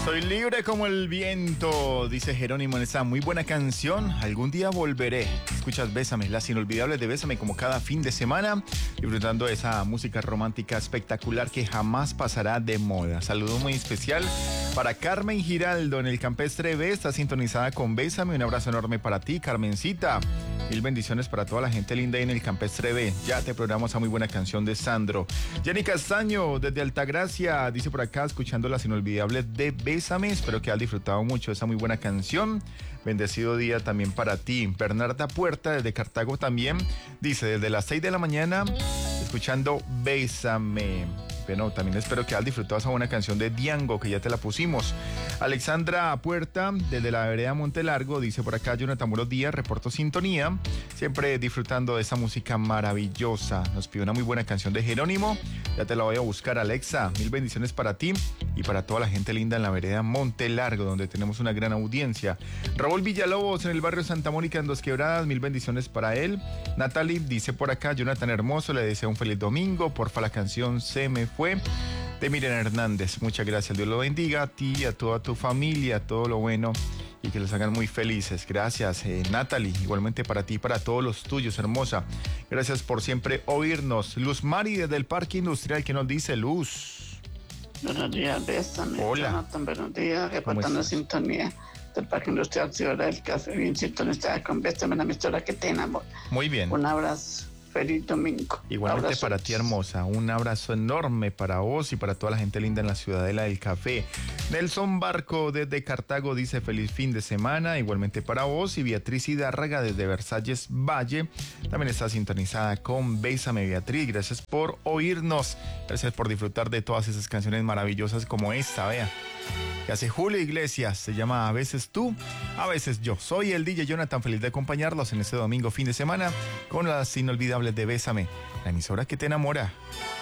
Soy libre como el viento, dice Jerónimo en esa muy buena canción. Algún día volveré. Escuchas Bésame, las inolvidables de Bésame, como cada fin de semana, disfrutando de esa música romántica espectacular que jamás pasará de moda. Saludo muy especial para Carmen Giraldo en el Campestre B, está sintonizada con Bésame. Un abrazo enorme para ti, Carmencita. Mil bendiciones para toda la gente linda ahí en el Campestre B. Ya te programamos esa muy buena canción de Sandro. Jenny Castaño desde Altagracia dice por acá, escuchando las inolvidables de Bésame. Espero que hayas disfrutado mucho de esa muy buena canción. Bendecido día también para ti. Bernarda Puerta desde Cartago también dice, desde las 6 de la mañana escuchando Bésame. Bueno, también espero que hayas disfrutado esa buena canción de Diango, que ya te la pusimos. Alexandra Puerta, desde la vereda Montelargo, dice por acá, Jonathan, buenos días, reporto sintonía, siempre disfrutando de esa música maravillosa. Nos pide una muy buena canción de Jerónimo, ya te la voy a buscar, Alexa. Mil bendiciones para ti y para toda la gente linda en la vereda Montelargo, donde tenemos una gran audiencia. Raúl Villalobos, en el barrio Santa Mónica, en Dos Quebradas, mil bendiciones para él. Natalie dice por acá, Jonathan hermoso, le deseo un feliz domingo, porfa la canción Se Me Fue, de Miriam Hernández. Muchas gracias, Dios lo bendiga a ti, a toda tu familia, todo lo bueno y que los hagan muy felices. Gracias, Natalie, igualmente para ti y para todos los tuyos, hermosa. Gracias por siempre oírnos. Luz Mari desde el Parque Industrial, que nos dice Luz. Buenos días, Bésame. Hola. Jonathan, buenos días, reportando sintonía del Parque Industrial Ciudad del Café, bien sintonizada con Bésame, la emisora que te enamora. Muy bien. Un abrazo. Feliz domingo. Igualmente Abrazos. para ti, hermosa. Un abrazo enorme para vos y para toda la gente linda en la Ciudadela del Café. Nelson Barco desde Cartago dice feliz fin de semana. Igualmente para vos. Y Beatriz Hidárraga desde Versalles Valle también está sintonizada con Bésame, Beatriz. Gracias por oírnos. Gracias por disfrutar de todas esas canciones maravillosas como esta, vea. Que hace Julio Iglesias, se llama A veces tú, a veces yo. Soy el DJ Jonathan, feliz de acompañarlos en este domingo fin de semana con las inolvidables de Bésame, la emisora que te enamora.